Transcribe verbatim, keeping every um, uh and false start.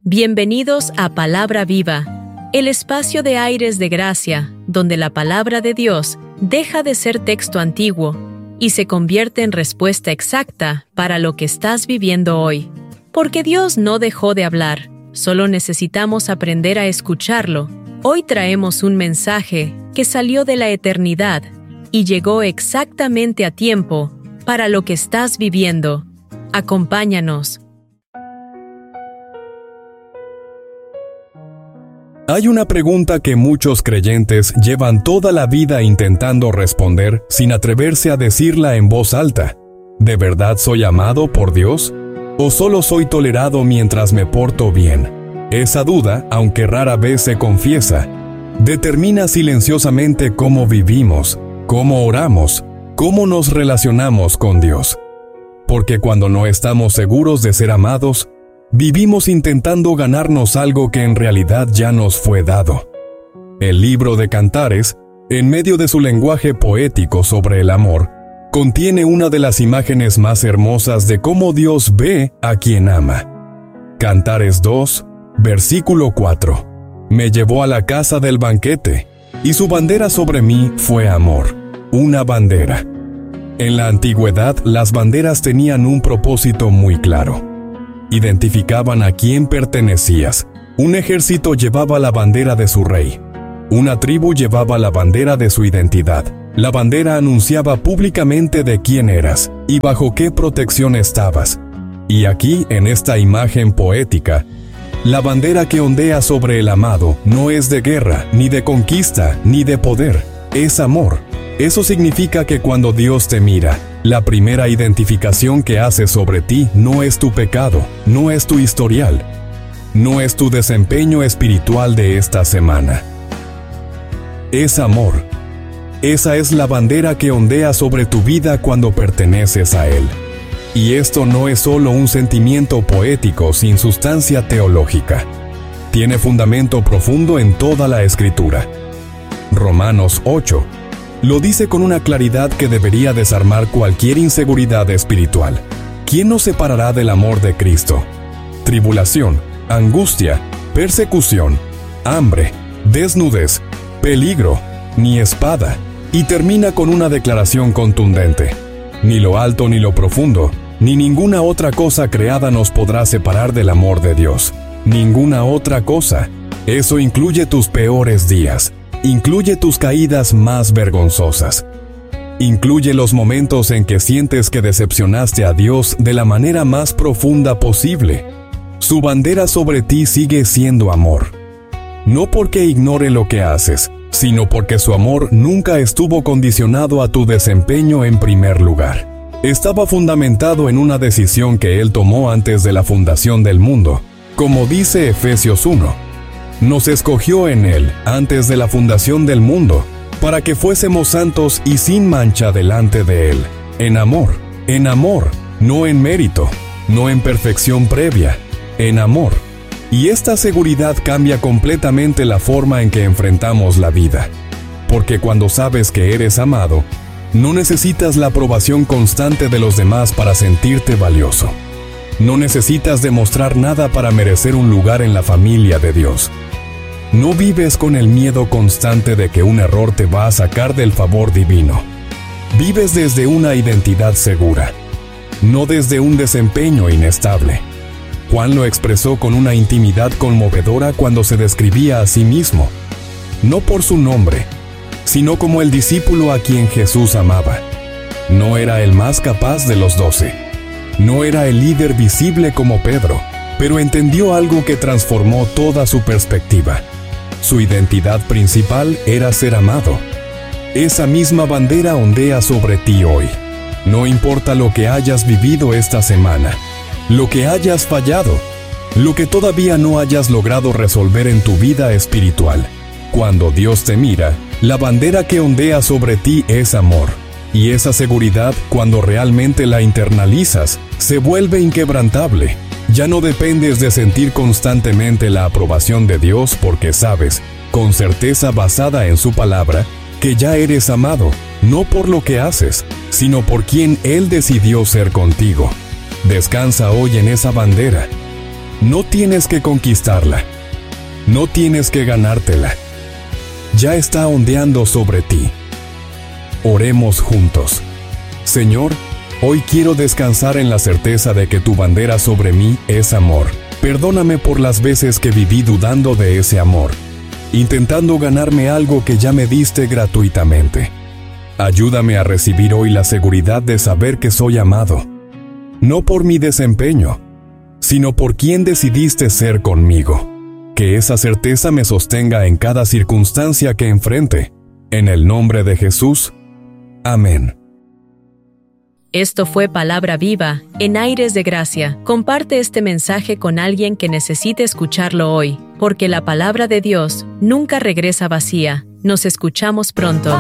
Bienvenidos a Palabra Viva, el espacio de aires de gracia, donde la palabra de Dios deja de ser texto antiguo y se convierte en respuesta exacta para lo que estás viviendo hoy. Porque Dios no dejó de hablar, solo necesitamos aprender a escucharlo. Hoy traemos un mensaje que salió de la eternidad y llegó exactamente a tiempo para lo que estás viviendo. Acompáñanos. Hay una pregunta que muchos creyentes llevan toda la vida intentando responder sin atreverse a decirla en voz alta. ¿De verdad soy amado por Dios? ¿O solo soy tolerado mientras me porto bien? Esa duda, aunque rara vez se confiesa, determina silenciosamente cómo vivimos, cómo oramos, cómo nos relacionamos con Dios. Porque cuando no estamos seguros de ser amados, vivimos intentando ganarnos algo que en realidad ya nos fue dado. El libro de Cantares, en medio de su lenguaje poético sobre el amor, contiene una de las imágenes más hermosas de cómo Dios ve a quien ama. Cantares dos, versículo cuatro. Me llevó a la casa del banquete, y su bandera sobre mí fue amor, una bandera. En la antigüedad, las banderas tenían un propósito muy claro. Identificaban a quién pertenecías. Un ejército llevaba la bandera de su rey. Una tribu llevaba la bandera de su identidad. La bandera anunciaba públicamente de quién eras y bajo qué protección estabas. Y aquí, en esta imagen poética, la bandera que ondea sobre el amado no es de guerra, ni de conquista, ni de poder. Es amor. Eso significa que cuando Dios te mira, la primera identificación que hace sobre ti no es tu pecado, no es tu historial, no es tu desempeño espiritual de esta semana. Es amor. Esa es la bandera que ondea sobre tu vida cuando perteneces a Él. Y esto no es solo un sentimiento poético sin sustancia teológica. Tiene fundamento profundo en toda la Escritura. Romanos ocho lo dice con una claridad que debería desarmar cualquier inseguridad espiritual. ¿Quién nos separará del amor de Cristo? Tribulación, angustia, persecución, hambre, desnudez, peligro, ni espada. Y termina con una declaración contundente. Ni lo alto ni lo profundo, ni ninguna otra cosa creada nos podrá separar del amor de Dios. Ninguna otra cosa. Eso incluye tus peores días. Incluye tus caídas más vergonzosas. Incluye los momentos en que sientes que decepcionaste a Dios de la manera más profunda posible. Su bandera sobre ti sigue siendo amor. No porque ignore lo que haces, sino porque su amor nunca estuvo condicionado a tu desempeño en primer lugar. Estaba fundamentado en una decisión que Él tomó antes de la fundación del mundo. Como dice Efesios uno. Nos escogió en Él, antes de la fundación del mundo, para que fuésemos santos y sin mancha delante de Él, en amor, en amor, no en mérito, no en perfección previa, en amor. Y esta seguridad cambia completamente la forma en que enfrentamos la vida. Porque cuando sabes que eres amado, no necesitas la aprobación constante de los demás para sentirte valioso. No necesitas demostrar nada para merecer un lugar en la familia de Dios. No vives con el miedo constante de que un error te va a sacar del favor divino. Vives desde una identidad segura, no desde un desempeño inestable. Juan lo expresó con una intimidad conmovedora cuando se describía a sí mismo, no por su nombre, sino como el discípulo a quien Jesús amaba. No era el más capaz de los doce. No era el líder visible como Pedro, pero entendió algo que transformó toda su perspectiva. Su identidad principal era ser amado. Esa misma bandera ondea sobre ti hoy. No importa lo que hayas vivido esta semana, lo que hayas fallado, lo que todavía no hayas logrado resolver en tu vida espiritual. Cuando Dios te mira, la bandera que ondea sobre ti es amor. Y esa seguridad, cuando realmente la internalizas, se vuelve inquebrantable. Ya no dependes de sentir constantemente la aprobación de Dios porque sabes, con certeza basada en su palabra, que ya eres amado, no por lo que haces, sino por quien Él decidió ser contigo. Descansa hoy en esa bandera. No tienes que conquistarla. No tienes que ganártela. Ya está ondeando sobre ti. Oremos juntos. Señor, hoy quiero descansar en la certeza de que tu bandera sobre mí es amor. Perdóname por las veces que viví dudando de ese amor, intentando ganarme algo que ya me diste gratuitamente. Ayúdame a recibir hoy la seguridad de saber que soy amado, no por mi desempeño, sino por quien decidiste ser conmigo. Que esa certeza me sostenga en cada circunstancia que enfrente. En el nombre de Jesús. Amén. Esto fue Palabra Viva, en Aires de Gracia. Comparte este mensaje con alguien que necesite escucharlo hoy, porque la palabra de Dios nunca regresa vacía. Nos escuchamos pronto.